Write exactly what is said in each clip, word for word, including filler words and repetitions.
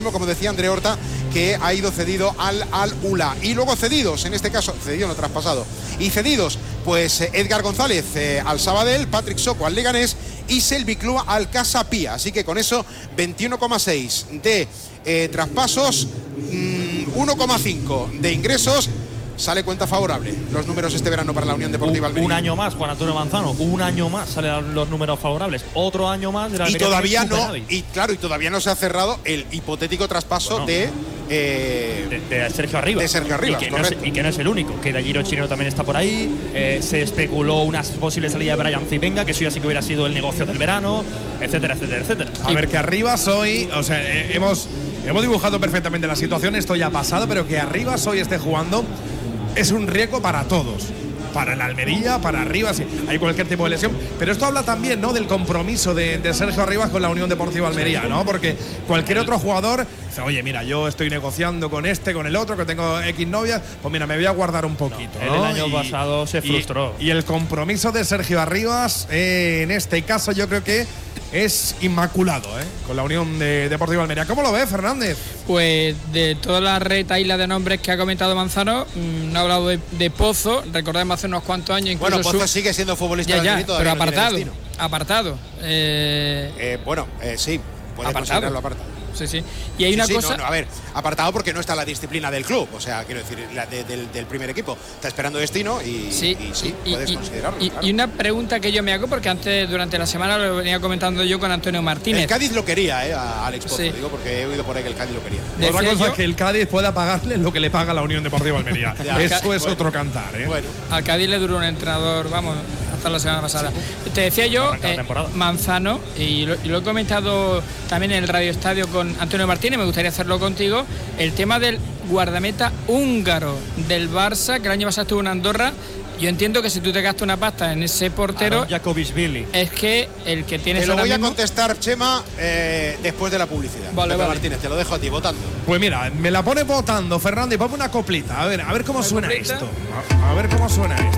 como decía André Horta, que ha ido cedido al Al-Ula. Y luego cedidos, en este caso, cedido no traspasado. Y cedidos, pues Edgar González eh, al Sabadell, Patrick Soko al Leganés y Selvi Clua al Casa Pia. Así que con eso, veintiuno coma seis de eh, traspasos, mmm, uno coma cinco de ingresos. Sale cuenta favorable los números este verano para la Unión Deportiva un, Almería. Un año más, Juan Antonio Manzano, un año más salen los números favorables, otro año más de la y Almería todavía no y claro y todavía no se ha cerrado el hipotético traspaso bueno, de, eh, de de Sergio Arribas, de Sergio Arribas y, que no es, y que no es el único, que Daguiro Chirino también está por ahí. Eh, se especuló una posible salida de Brian Zivenga, que eso ya sí que hubiera sido el negocio del verano, etcétera, etcétera, etcétera. A ver, que Arribas hoy, o sea, eh, hemos hemos dibujado perfectamente la situación, esto ya ha pasado, pero que Arribas hoy esté jugando es un riesgo para todos, para el Almería, para Arribas, si hay cualquier tipo de lesión. Pero esto habla también, ¿no?, del compromiso de, de Sergio Arribas con la Unión Deportiva Almería, ¿no? Porque cualquier otro jugador dice, oye, mira, yo estoy negociando con este, con el otro, que tengo X novias, pues mira, me voy a guardar un poquito, no, ¿no? El año y, pasado se frustró. Y, y el compromiso de Sergio Arribas, eh, en este caso, yo creo que es inmaculado, ¿eh?, con la Unión de Deportiva Almería. ¿Cómo lo ves, Fernández? Pues de toda la retaíla de nombres que ha comentado Manzano, mmm, no ha hablado de, de Pozo, recordemos hace unos cuantos años. Bueno, Pozo su... sigue siendo futbolista ya, ya, del pero apartado, apartado. Eh... Eh, bueno, eh, sí, puede apartado. considerarlo apartado. Sí, sí. Y hay sí, una sí, cosa. No, no, a ver, apartado porque no está la disciplina del club, o sea, quiero decir, la de, del, del primer equipo. Está esperando destino y sí, y, sí y, puedes y, considerarlo. Y, claro. y una pregunta que yo me hago, porque antes, durante la semana, lo venía comentando yo con Antonio Martínez. El Cádiz lo quería, ¿eh? A Alex Pozo, sí. digo, porque he oído por ahí que el Cádiz lo quería. Decía Otra cosa yo, es que el Cádiz pueda pagarle lo que le paga la Unión Deportiva Almería. ya, Eso bueno, es otro cantar, ¿eh? Bueno. Al Cádiz le duró un entrenador, vamos, hasta la semana pasada. Te decía yo, eh, Manzano, y lo, y lo he comentado también en el Radio Estadio con Antonio Martínez, me gustaría hacerlo contigo, el tema del guardameta húngaro del Barça, que el año pasado estuvo en Andorra. Yo entiendo que si tú te gastas una pasta en ese portero, Jakobishvili, es que el que tienes. Te lo voy mismo... a contestar, Chema, eh, después de la publicidad. Vale, vale. Martínez, te lo dejo a ti, votando. Pues mira, me la pone votando, Fernández, ponme una coplita. A ver, a ver cómo suena coplita? esto. A, a ver cómo suena esto.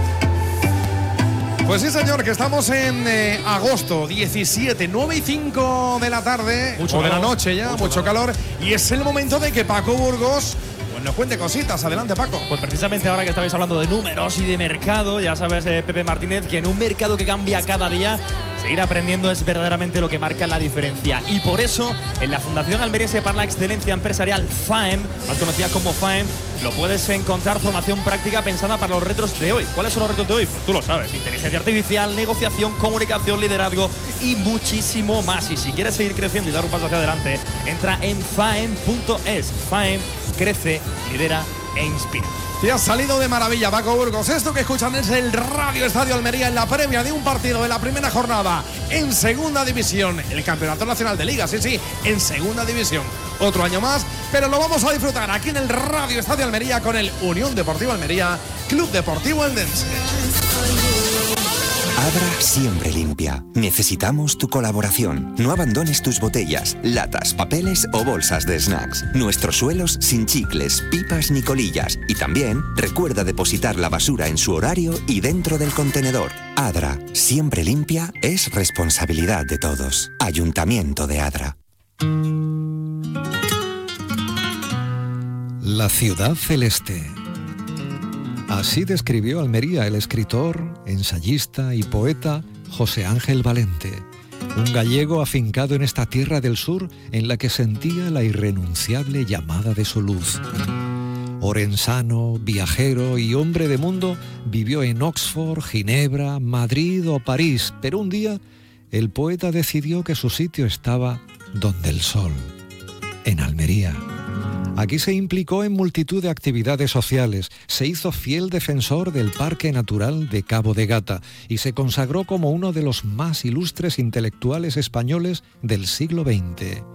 Pues sí, señor, que estamos en eh, agosto diecisiete, nueve y cinco de la tarde, mucho o de calor, la noche ya, mucho, mucho calor. calor. Y es el momento de que Paco Burgos pues nos cuente cositas. Adelante, Paco. Pues precisamente ahora que estabais hablando de números y de mercado, ya sabes, eh, Pepe Martínez, que en un mercado que cambia cada día, seguir aprendiendo es verdaderamente lo que marca la diferencia. Y por eso, en la Fundación Almeriense para la Excelencia Empresarial, FAEM, más conocida como FAEM, lo puedes encontrar formación práctica pensada para los retos de hoy. ¿Cuáles son los retos de hoy? Pues tú lo sabes: inteligencia artificial, negociación, comunicación, liderazgo y muchísimo más. Y si quieres seguir creciendo y dar un paso hacia adelante, entra en faem punto es. FAEM crece, lidera e inspira. Te has salido de maravilla, Paco Burgos. Esto que escuchan es el Radio Estadio Almería en la previa de un partido de la primera jornada en Segunda División, el Campeonato Nacional de Liga, sí, sí, en Segunda División. Otro año más, pero lo vamos a disfrutar aquí en el Radio Estadio Almería con el Unión Deportiva Almería, Club Deportivo Eldense. Adra siempre limpia. Necesitamos tu colaboración. No abandones tus botellas, latas, papeles o bolsas de snacks. Nuestros suelos sin chicles, pipas ni colillas. Y también recuerda depositar la basura en su horario y dentro del contenedor. Adra siempre limpia es responsabilidad de todos. Ayuntamiento de Adra. La ciudad celeste. Así describió Almería el escritor, ensayista y poeta José Ángel Valente, un gallego afincado en esta tierra del sur en la que sentía la irrenunciable llamada de su luz. Orensano, viajero y hombre de mundo, vivió en Oxford, Ginebra, Madrid o París, pero un día el poeta decidió que su sitio estaba donde el sol, en Almería. Aquí se implicó en multitud de actividades sociales, se hizo fiel defensor del Parque Natural de Cabo de Gata y se consagró como uno de los más ilustres intelectuales españoles del siglo veinte.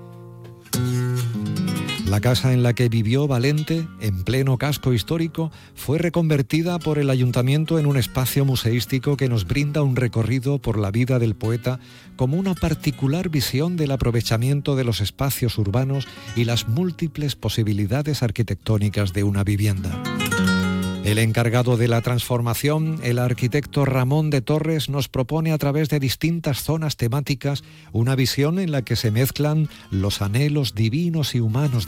La casa en la que vivió Valente, en pleno casco histórico, fue reconvertida por el ayuntamiento en un espacio museístico que nos brinda un recorrido por la vida del poeta como una particular visión del aprovechamiento de los espacios urbanos y las múltiples posibilidades arquitectónicas de una vivienda. El encargado de la transformación, el arquitecto Ramón de Torres, nos propone a través de distintas zonas temáticas una visión en la que se mezclan los anhelos divinos y humanos